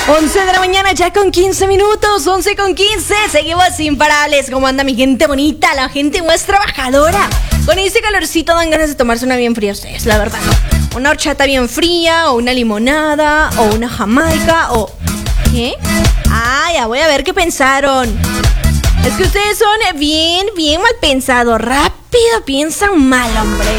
11 de la mañana ya con 15 minutos, 11 con 15, seguimos imparables. ¿Cómo anda mi gente bonita, la gente más trabajadora? Con ese calorcito dan ganas de tomarse una bien fría ustedes, la verdad. Una horchata bien fría, o una limonada, o una jamaica, o... ¿Qué? Ah, ya voy a ver qué pensaron. Es que ustedes son bien mal pensados, rápido piensan mal, hombre.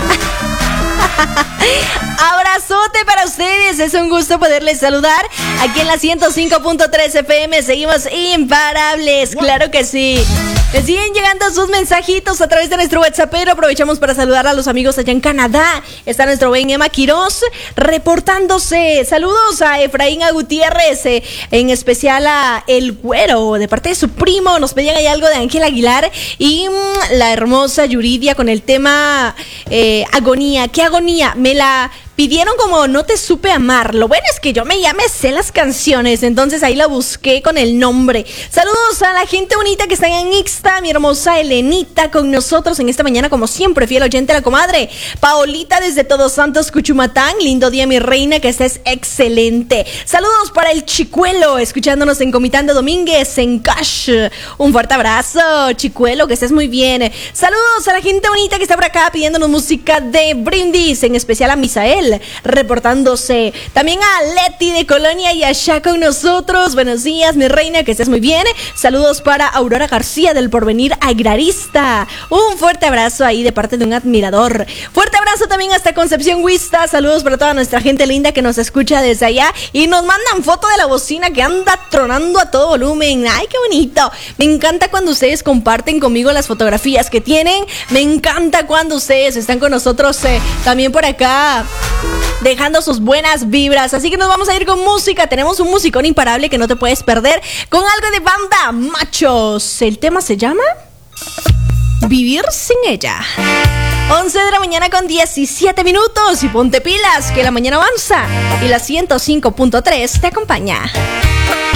Abrazote para ustedes, es un gusto poderles saludar aquí en la 105.3 FM. Seguimos imparables, claro que sí. Me siguen llegando sus mensajitos a través de nuestro WhatsApp, pero aprovechamos para saludar a los amigos allá en Canadá. Está nuestro buen Emma Quiroz reportándose. Saludos a Efraín Gutiérrez, en especial a El Güero, de parte de su primo. Nos pedían ahí algo de Ángel Aguilar y la hermosa Yuridia con el tema agonía. ¿Qué agonía? Me la pidieron como No te supe amar. Lo bueno es que yo ya me sé las canciones, entonces ahí la busqué con el nombre. Saludos a la gente bonita que está en Ixta, mi hermosa Elenita con nosotros en esta mañana, como siempre, fiel oyente a la comadre. Paolita desde Todos Santos, Cuchumatán. Lindo día, mi reina, que estés excelente. Saludos para el Chicuelo, escuchándonos en Comitán de Domínguez, en Cash. Un fuerte abrazo, Chicuelo, que estés muy bien. Saludos a la gente bonita que está por acá pidiéndonos música de Brindis, en especial a Misael reportándose. También a Leti de Colonia y allá con nosotros. Buenos días, mi reina, que estés muy bien. Saludos para Aurora García del Porvenir Agrarista. Un fuerte abrazo ahí de parte de un admirador. Fuerte abrazo también hasta Concepción Huista. Saludos para toda nuestra gente linda que nos escucha desde allá y nos mandan foto de la bocina que anda tronando a todo volumen. Ay, qué bonito. Me encanta cuando ustedes comparten conmigo las fotografías que tienen. Me encanta cuando ustedes están con nosotros también por acá, dejando sus buenas vibras. Así que nos vamos a ir con música. Tenemos un musicón imparable que no te puedes perder, con algo de Banda Machos. El tema se llama Vivir sin ella. 11 de la mañana con 17 minutos. Y ponte pilas, que la mañana avanza y la 105.3 te acompaña.